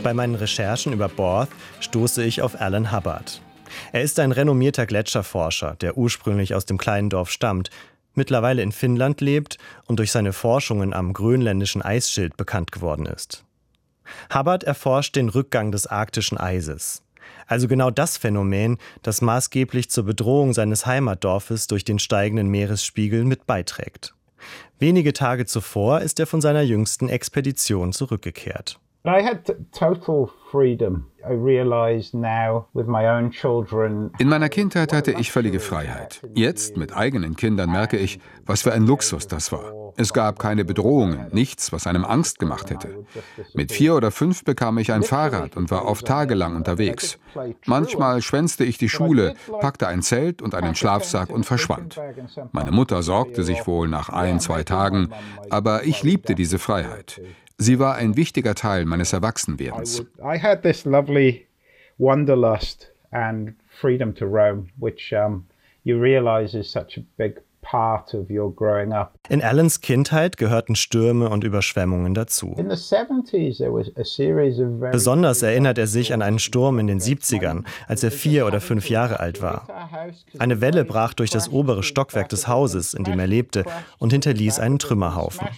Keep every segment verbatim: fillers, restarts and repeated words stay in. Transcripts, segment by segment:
Bei meinen Recherchen über Borth stoße ich auf Alan Hubbard. Er ist ein renommierter Gletscherforscher, der ursprünglich aus dem kleinen Dorf stammt, mittlerweile in Finnland lebt und durch seine Forschungen am grönländischen Eisschild bekannt geworden ist. Hubbard erforscht den Rückgang des arktischen Eises. Also genau das Phänomen, das maßgeblich zur Bedrohung seines Heimatdorfes durch den steigenden Meeresspiegel mit beiträgt. Wenige Tage zuvor ist er von seiner jüngsten Expedition zurückgekehrt. I had total freedom. I realize now with my own children. In meiner Kindheit hatte ich völlige Freiheit. Jetzt mit eigenen Kindern merke ich, was für ein Luxus das war. Es gab keine Bedrohungen, nichts, was einem Angst gemacht hätte. Mit vier oder fünf bekam ich ein Fahrrad und war oft tagelang unterwegs. Manchmal schwänzte ich die Schule, packte ein Zelt und einen Schlafsack und verschwand. Meine Mutter sorgte sich wohl nach ein, zwei Tagen, aber ich liebte diese Freiheit. Sie war ein wichtiger Teil meines Erwachsenwerdens. I had this lovely wanderlust and freedom to roam, which um, you realize is such a big part of your growing up. In Alans Kindheit gehörten Stürme und Überschwemmungen dazu. In the seventies there was a series of very Besonders erinnert er sich an einen Sturm in den siebzigern, als er vier oder fünf Jahre alt war. Eine Welle brach durch das obere Stockwerk des Hauses, in dem er lebte, und hinterließ einen Trümmerhaufen.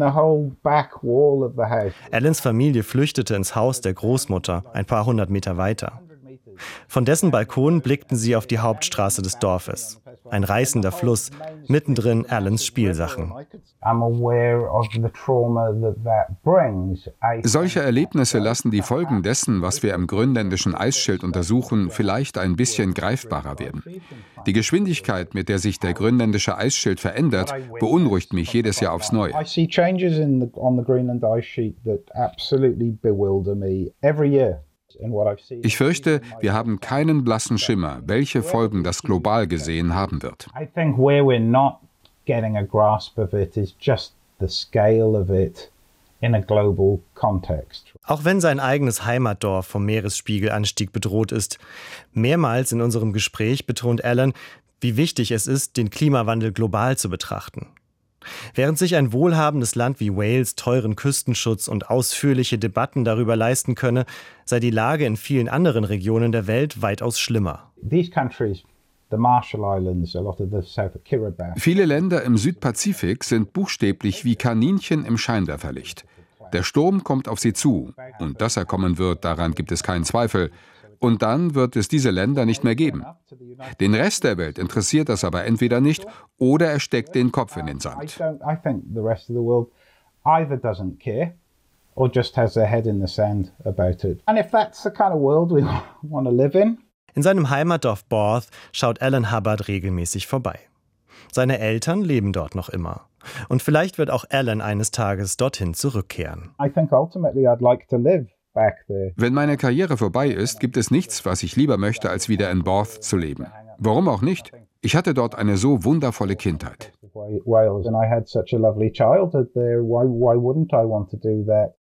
Alans Familie flüchtete ins Haus der Großmutter, ein paar hundert Meter weiter. Von dessen Balkon blickten sie auf die Hauptstraße des Dorfes. Ein reißender Fluss, mittendrin Alans Spielsachen. Solche Erlebnisse lassen die Folgen dessen, was wir im grönländischen Eisschild untersuchen, vielleicht ein bisschen greifbarer werden. Die Geschwindigkeit, mit der sich der grönländische Eisschild verändert, beunruhigt mich jedes Jahr aufs Neue. Ich fürchte, wir haben keinen blassen Schimmer, welche Folgen das global gesehen haben wird. Auch wenn sein eigenes Heimatdorf vom Meeresspiegelanstieg bedroht ist, mehrmals in unserem Gespräch betont Alan, wie wichtig es ist, den Klimawandel global zu betrachten. Während sich ein wohlhabendes Land wie Wales teuren Küstenschutz und ausführliche Debatten darüber leisten könne, sei die Lage in vielen anderen Regionen der Welt weitaus schlimmer. Viele Länder im Südpazifik sind buchstäblich wie Kaninchen im Scheinwerferlicht. Der Sturm kommt auf sie zu, und dass er kommen wird, daran gibt es keinen Zweifel. Und dann wird es diese Länder nicht mehr geben. Den Rest der Welt interessiert das aber entweder nicht oder er steckt den Kopf in den Sand. In seinem Heimatdorf Borth schaut Alan Hubbard regelmäßig vorbei. Seine Eltern leben dort noch immer. Und vielleicht wird auch Alan eines Tages dorthin zurückkehren. I think ultimately I'd like to live. Wenn meine Karriere vorbei ist, gibt es nichts, was ich lieber möchte, als wieder in Borth zu leben. Warum auch nicht? Ich hatte dort eine so wundervolle Kindheit. Wales and I had such a lovely childhood there. Why, why wouldn't I want to do that?